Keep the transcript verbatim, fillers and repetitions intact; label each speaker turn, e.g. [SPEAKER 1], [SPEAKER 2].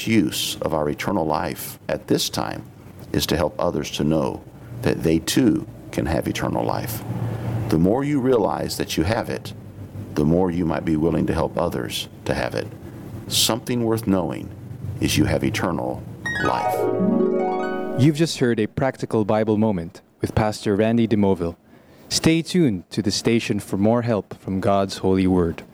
[SPEAKER 1] use of our eternal life at this time is to help others to know that they too can have eternal life. The more you realize that you have it, the more you might be willing to help others to have it. Something worth knowing is you have eternal life.
[SPEAKER 2] You've just heard a practical Bible moment with Pastor Randy DeMoville. Stay tuned to the station for more help from God's holy word.